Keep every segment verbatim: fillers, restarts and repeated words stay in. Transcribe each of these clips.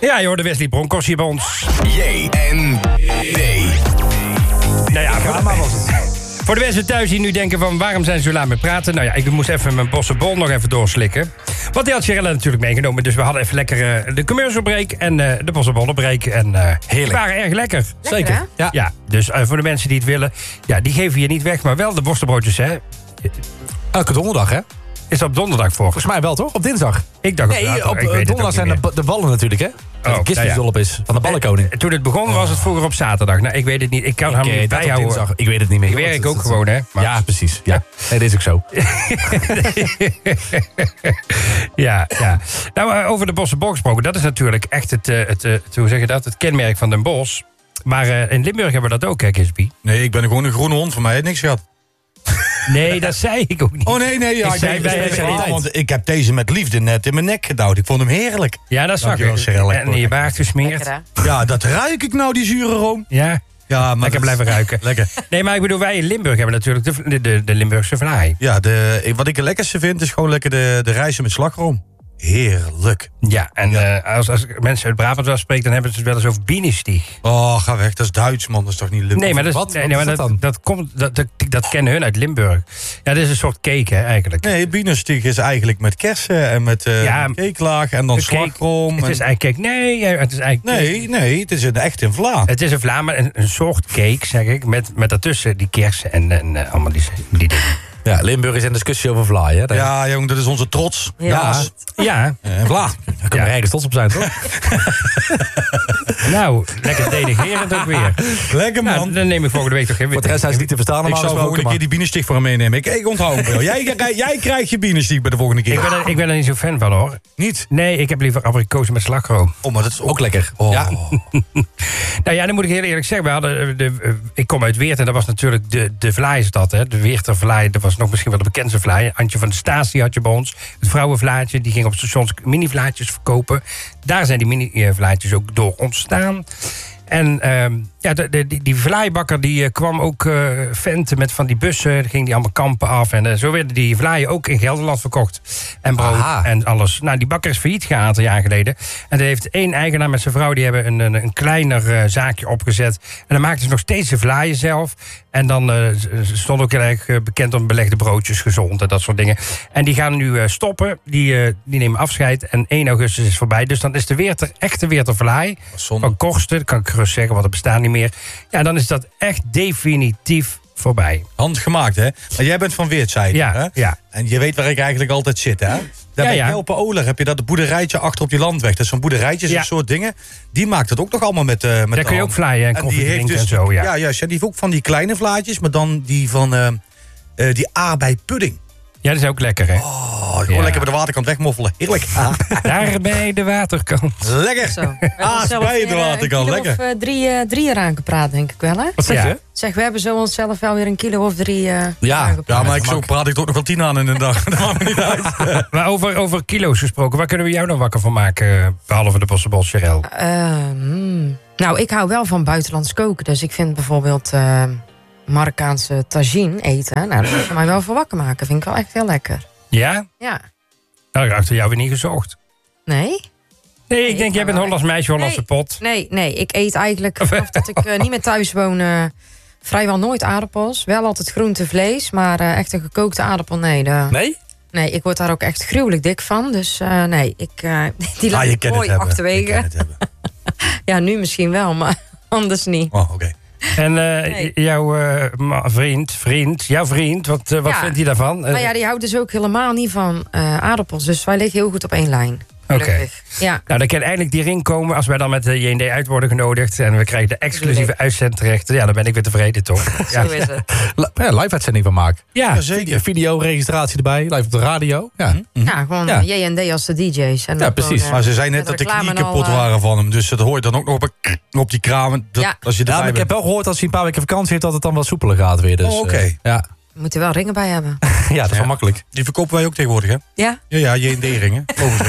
Ja, je hoorde Wesley Bronkhorst hier bij ons. J en D. Nou ja, Ja, maar was het. voor de mensen thuis die nu denken van waarom zijn ze zo laat met praten? Nou ja, ik moest even mijn bossenbol nog even doorslikken. Want die had Shirella natuurlijk meegenomen. Dus we hadden even lekker uh, de commercial break en uh, de bossenbollenbreak. En uh, Heerlijk. die waren erg lekker. Lekker, Zeker. hè? Ja. Ja, dus uh, voor de mensen die het willen, ja, die geven je niet weg. Maar wel de worstenbroodjes, hè. Elke donderdag, hè? Is dat op donderdag voor? Volgens mij wel, toch? Op dinsdag. Ik dacht op Nee, zaterdag, op ik uh, weet het donderdag ook zijn niet de, meer. ba- de ballen natuurlijk, hè? Dat Oh, de kist nou ja. die op is, van de ballenkoning. Eh, Toen het begon was het vroeger op zaterdag. Nou, ik weet het niet. Ik kan hem Ik, eh, niet dat op bijhouden. dinsdag. Ik weet het niet meer. Ik joh. werk Het- ook het- gewoon, hè. Maar- Ja, precies. Ja. Nee, dit is ook zo. ja, ja. Nou, uh, over de Bossenbol gesproken. Dat is natuurlijk echt het, uh, het, uh, het, hoe zeg je dat? Het kenmerk van Den Bosch. Maar uh, in Limburg hebben we dat ook, hè, Kisby? Nee, ik ben gewoon een groene hond. Van mij heeft niks gehad. Nee, dat zei ik ook niet. Oh nee, nee. Ja, Ik ik, zei ben bij- speciaal, want ik heb deze met liefde net in mijn nek gedouwd. Ik vond hem heerlijk. Ja, dat zag Dankjewel, ik. Shirella. En in je baard gesmeerd. Lekker, hè? Ja, dat ruik ik nou, die zure room. Ja, Ja, maar lekker dat- blijven ruiken. Lekker. Nee, maar ik bedoel, wij in Limburg hebben natuurlijk de, de, de, de Limburgse vlaai. Ja, de, wat ik het lekkerste vind, is gewoon lekker de, de rijst met slagroom. Heerlijk. Ja, en uh, als, als mensen uit Brabant wel spreken, dan hebben ze het wel eens over bienenstieg. Oh, ga weg. Dat is Duits, man. Dat is toch niet Limburg? Nee, maar dat, is- Wat? nee, Wat nee, is maar dat dat, dan? dat, komt, dat, dat, dat kennen hun uit Limburg. Ja, dit is een soort cake, hè, eigenlijk. Nee, bienenstieg is eigenlijk met kersen en met uh, Ja, cakelaag en dan Een cake- slagroom. Het en- is eigenlijk cake. Nee, het is eigenlijk... Nee, nee, het is een, echt een vla. Het is een Vlaam, maar een, een soort cake, zeg ik. Met, met daartussen die kersen en, en uh, allemaal die, die dingen. Ja, Limburg is een discussie over vlaai, hè? Daar Ja, jong, dat is onze trots. Ja. Ja. Ja, En vla. kunnen we ergens trots op zijn, toch? nou, lekker denigrerend ook weer. Lekker, man. Nou, dan neem ik volgende week toch geen Voor de rest zijn ze niet te verstaan ik normaal zal gesproken, volgende keer die bienenstieg voor hem meenemen. Ik, ik onthoud hem wel. Jij, jij, jij krijgt je bienenstieg bij de volgende keer. Ik ben, er, ik ben er niet zo fan van, hoor. Niet? Nee, ik heb liever abrikozen met slagroom. Oh, maar dat is maar- Ook lekker. Oh. Ja. Nou ja, dan moet ik heel eerlijk zeggen. We hadden de, de, uh, ik kom uit Weert en dat was natuurlijk de, de vlaaistad. Hè? De Weerter vlaai, dat was nog misschien wel de bekendste vlaai. Antje van de Statie had je bij ons. Het vrouwenvlaatje, die ging op stations mini-vlaatjes verkopen. Daar zijn die mini-vlaatjes ook door ontstaan. En uh, ja, de, de, die, die vlaaibakker die uh, kwam ook uh, venten met van die bussen. Dan ging die allemaal kampen af. En uh, zo werden die vlaaien ook in Gelderland verkocht. En brood Aha. en alles. Nou, die bakker is failliet gegaan een aantal jaar geleden. En er heeft één eigenaar met zijn vrouw. Die hebben een, een, een kleiner uh, zaakje opgezet. En dan maakten ze nog steeds de vlaaien zelf. En dan uh, ze stond ook heel erg uh, bekend om belegde broodjes, gezond en dat soort dingen. En die gaan nu uh, stoppen. Die, uh, die nemen afscheid. En één augustus is voorbij. Dus dan is de Weerter, echte Weerter vlaai. zonde. Van Korsten, dat kan ik gerust zeggen, want het bestaat niet meer. Ja, dan is dat echt definitief voorbij. Handgemaakt, hè? Maar jij bent van Weert, zei je, Ja, hè? ja. En je weet waar ik eigenlijk altijd zit, hè? Daar Ja, bij ja. Kelpen-Oler heb je dat boerderijtje achter op je landweg. Dat is zo'n boerderijtje, zo'n Ja. soort dingen. Die maakt het ook nog allemaal met, uh, met Daar de kun je ook hand. vlaaien en die koffie heeft drinken dus- en zo, ja. Ja, juist. Ja, die heeft ook van die kleine vlaatjes, maar dan die van uh, uh, die aardbeipudding. Ja, dat is ook lekker, hè? Oh, gewoon Ja. lekker bij de waterkant wegmoffelen. Heerlijk. Daar bij de waterkant. Lekker. Zo. We hebben Ah, zelf bij de weer, eh, waterkant. Een Lekker. kilo of uh, drie, uh, drie eraan gepraat, denk ik wel, hè? Wat zeg Ja. je? Zeg, we hebben zo onszelf wel weer een kilo of drie uh, Ja, eraan gepraat. Ja, maar ik, zo praat ik toch nog wel tien aan in een dag. Dat maakt me niet uit. Maar over, over kilo's gesproken, waar kunnen we jou nou wakker van maken? Behalve de Bossenbol, Sherelle. Uh, hmm. Nou, ik hou wel van buitenlands koken. Dus ik vind bijvoorbeeld uh, Marokkaanse tagine eten. Nou, dat moet je mij wel voor wakker maken. Vind ik wel echt heel lekker. Ja? Ja. Nou, ik heb achter jou weer niet gezocht. Nee? Nee, ik ik denk, ga jij bent wel Hollands meisje, Hollandse Nee. pot. Nee, nee. Ik eet eigenlijk, vanaf dat ik uh, niet meer thuis woon, uh, vrijwel nooit aardappels. Wel altijd groente, vlees. Maar uh, echt een gekookte aardappel, nee. De... Nee? Nee, ik word daar ook echt gruwelijk dik van. Dus uh, nee, ik, uh, die laat Ah, je ik kan het mooi hebben. Je achterwege. kan het hebben. Ja, nu misschien wel, maar anders niet. Oh, oké. En uh, Nee. jouw uh, ma- vriend, vriend, jouw vriend, wat, uh, wat Ja. vindt hij daarvan? Uh, Maar ja, die houdt dus ook helemaal niet van uh, aardappels. Dus wij liggen heel goed op één lijn. Oké. Gelukkig. Ja. Nou, dan kan eindelijk die ring komen als wij dan met de J en D uit worden genodigd. En we krijgen de exclusieve uitzendrechten. Ja, dan ben ik weer tevreden, toch? Ja, Zo is het. Li- Ja, live-uitzending van maken. ja. Zeker. Video-registratie erbij, live op de radio. Ja. Ja, gewoon Ja. J en D als de D J's. En Ja, dan precies. gewoon, uh, Maar ze zei net met dat de reclame knieën en al, kapot uh, waren van hem. Dus dat hoort dan ook nog op, een- op die kramen. Dat, Ja. Als je Ja, erbij maar ik heb bent. wel gehoord als hij een paar weken vakantie heeft dat het dan wel soepeler gaat weer. Dus, Oh, oké. eh, ja. We moeten wel ringen bij hebben. ja, dat is wel makkelijk. Die verkopen wij ook tegenwoordig, hè? Ja? Ja, ja, J en D-ringen.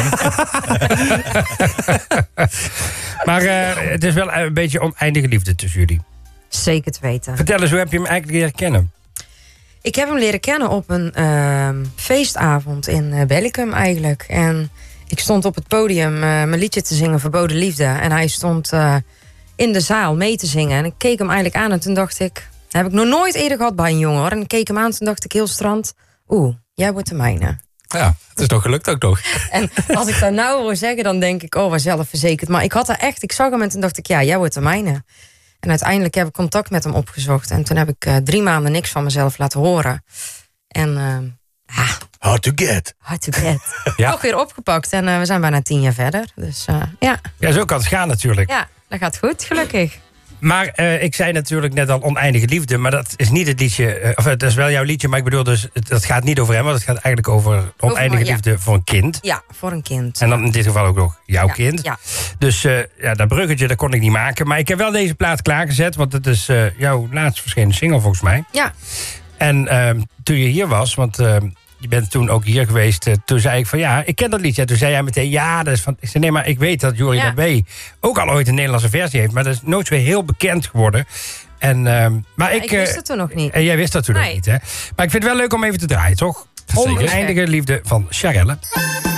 Maar uh, het is wel een beetje oneindige liefde tussen jullie. Zeker te weten. Vertel eens, hoe heb je hem eigenlijk leren kennen? Ik heb hem leren kennen op een uh, feestavond in uh, Bellicum eigenlijk. En Ik stond op het podium uh, mijn liedje te zingen, Verboden Liefde. En hij stond uh, in de zaal mee te zingen. En ik keek hem eigenlijk aan en toen dacht ik... Dat heb ik nog nooit eerder gehad bij een jongen, hoor. En ik keek hem aan en toen dacht ik heel strand... Oeh, jij wordt de mijne. Ja, het is toch gelukt ook nog. En als ik dat nou hoor zeggen, dan denk ik... Oh, wat zelfverzekerd. Maar ik had er echt... Ik zag hem en toen dacht ik, ja, jij wordt de mijne. En uiteindelijk heb ik contact met hem opgezocht. En toen heb ik uh, drie maanden niks van mezelf laten horen. En... Uh, ah, hard to get. Hard to get. Ja. Toch weer opgepakt. En uh, we zijn bijna tien jaar verder. Dus uh, ja. Ja, zo kan het gaan natuurlijk. Ja, dat gaat goed, gelukkig. Maar uh, ik zei natuurlijk net al Oneindige Liefde, maar dat is niet het liedje, uh, of dat is wel jouw liedje, maar ik bedoel dus, het, dat gaat niet over hem, want het gaat eigenlijk over Oneindige over, ja. Liefde voor een kind. Ja, voor een kind. En dan in dit geval ook nog jouw ja, kind. Ja. Dus uh, ja, dat bruggetje, dat kon ik niet maken. Maar ik heb wel deze plaat klaargezet, want het is uh, jouw laatst verschenen single volgens mij. Ja. En uh, toen je hier was, want... Uh, je bent toen ook hier geweest. Uh, toen zei ik van ja, ik ken dat liedje. Toen zei jij meteen ja, dat is van. Ik zei nee, maar ik weet dat Joeri Ja. B. ook al ooit een Nederlandse versie heeft, maar dat is nooit zo heel bekend geworden. En, uh, maar Ja, ik, ik wist uh, het toen nog niet. En jij wist dat toen Nee. nog niet, hè? Maar ik vind het wel leuk om even te draaien, toch? Zeker. Oneindige Liefde van Sharelle.